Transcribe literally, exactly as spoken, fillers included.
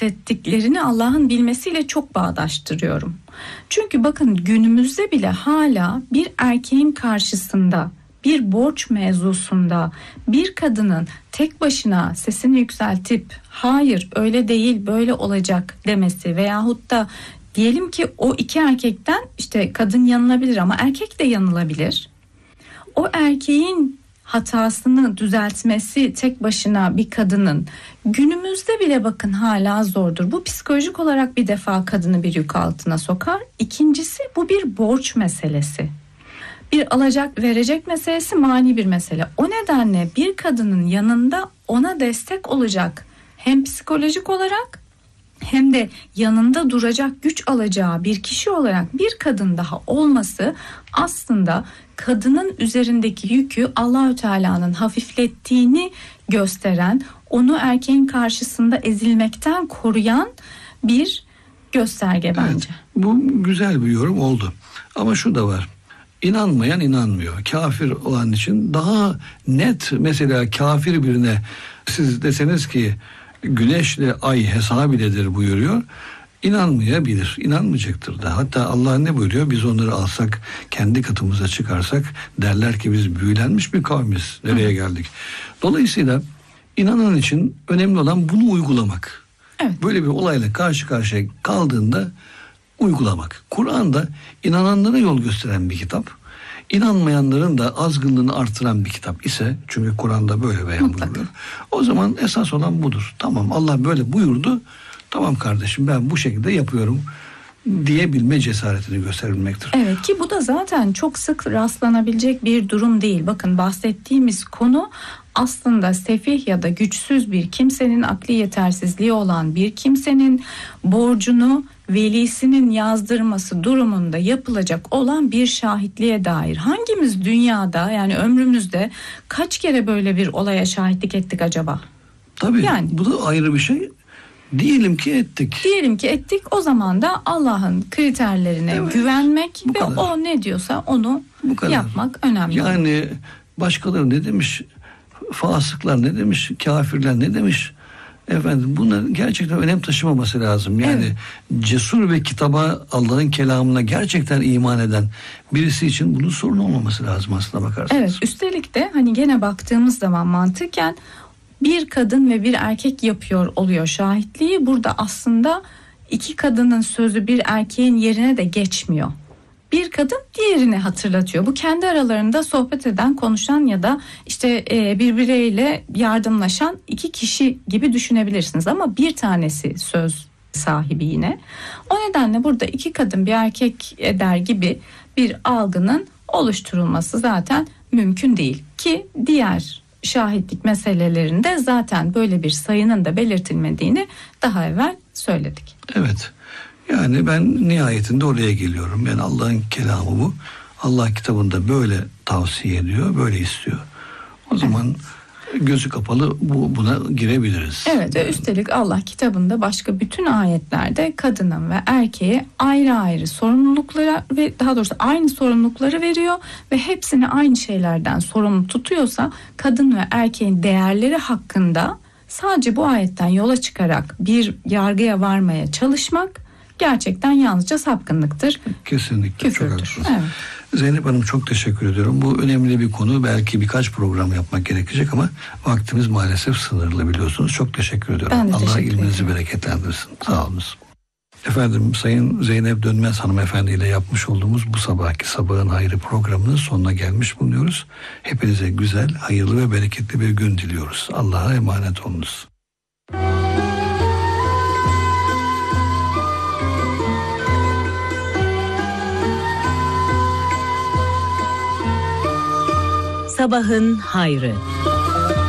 hissettiklerini Allah'ın bilmesiyle çok bağdaştırıyorum. Çünkü bakın günümüzde bile hala bir erkeğin karşısında, bir borç mevzusunda bir kadının tek başına sesini yükseltip hayır öyle değil böyle olacak demesi veyahut da diyelim ki o iki erkekten işte kadın yanılabilir ama erkek de yanılabilir. O erkeğin hatasını düzeltmesi tek başına bir kadının günümüzde bile bakın hala zordur. Bu psikolojik olarak bir defa kadını bir yük altına sokar. İkincisi bu bir borç meselesi. Bir alacak verecek meselesi, mani bir mesele. O nedenle bir kadının yanında ona destek olacak hem psikolojik olarak hem de yanında duracak güç alacağı bir kişi olarak bir kadın daha olması aslında kadının üzerindeki yükü Allahü Teala'nın hafiflettiğini gösteren, onu erkeğin karşısında ezilmekten koruyan bir gösterge bence. Evet, bu güzel bir yorum oldu. Ama şu da var. İnanmayan inanmıyor. Kafir olan için daha net, mesela kafir birine siz deseniz ki güneşle ay hesap iledir buyuruyor. İnanmayabilir, inanmayacaktır da. Hatta Allah ne buyuruyor? Biz onları alsak, kendi katımıza çıkarsak derler ki biz büyülenmiş bir kavmiz. Nereye geldik? Dolayısıyla inanan için önemli olan bunu uygulamak. Evet. Böyle bir olayla karşı karşıya kaldığında uygulamak. Kur'an'da inananlara yol gösteren bir kitap. İnanmayanların da azgınlığını artıran bir kitap ise, çünkü Kur'an'da böyle beyan buyuruyor. O zaman esas olan budur. Tamam, Allah böyle buyurdu. Tamam kardeşim, ben bu şekilde yapıyorum diyebilme cesaretini gösterebilmektir. Evet, ki bu da zaten çok sık rastlanabilecek bir durum değil. Bakın bahsettiğimiz konu aslında sefih ya da güçsüz bir kimsenin, akli yetersizliği olan bir kimsenin borcunu velisinin yazdırması durumunda yapılacak olan bir şahitliğe dair. Hangimiz dünyada, yani ömrümüzde kaç kere böyle bir olaya şahitlik ettik acaba? Tabii yani, bu da ayrı bir şey. Diyelim ki ettik. Diyelim ki ettik. O zaman da Allah'ın kriterlerine evet, güvenmek ve kadar. O ne diyorsa onu yapmak önemli. Yani başkaları ne demiş, fasıklar ne demiş, kafirler ne demiş, efendim bunlar gerçekten önem taşımaması lazım. Yani evet, cesur ve kitaba, Allah'ın kelamına gerçekten iman eden birisi için bunun sorun olmaması lazım aslına bakarsanız. Evet, üstelik de hani gene baktığımız zaman mantıken bir kadın ve bir erkek yapıyor oluyor şahitliği. Burada aslında iki kadının sözü bir erkeğin yerine de geçmiyor. Bir kadın diğerini hatırlatıyor. Bu kendi aralarında sohbet eden, konuşan ya da işte birbirleriyle yardımlaşan iki kişi gibi düşünebilirsiniz. Ama bir tanesi söz sahibi yine. O nedenle burada iki kadın bir erkek eder gibi bir algının oluşturulması zaten mümkün değil. Ki diğer şahitlik meselelerinde zaten böyle bir sayının da belirtilmediğini daha evvel söyledik. Evet. Yani ben nihayetinde oraya geliyorum. Yani Allah'ın kelamı bu. Allah kitabında böyle tavsiye ediyor, böyle istiyor. O zaman evet, gözü kapalı bu buna girebiliriz. Evet, ve üstelik Allah kitabında başka bütün ayetlerde kadının ve erkeğe ayrı ayrı sorumluluklara ve daha doğrusu aynı sorumlulukları veriyor ve hepsini aynı şeylerden sorumlu tutuyorsa kadın ve erkeğin değerleri hakkında sadece bu ayetten yola çıkarak bir yargıya varmaya çalışmak gerçekten yalnızca sapkınlıktır. Kesinlikle. Küfürdür. Çok haklısınız. Evet. Zeynep Hanım, çok teşekkür ediyorum. Bu önemli bir konu. Belki birkaç program yapmak gerekecek ama vaktimiz maalesef sınırlı, biliyorsunuz. Çok teşekkür ediyorum. Ben de Allah teşekkür ilminizi ederim. bereketlendirsin. Sağ olunuz. Efendim, Sayın Zeynep Dönmez hanımefendi ile yapmış olduğumuz bu sabahki Sabahın Hayrı programının sonuna gelmiş bulunuyoruz. Hepinize güzel, hayırlı ve bereketli bir gün diliyoruz. Allah'a emanet olunuz. Sabahın Hayrı.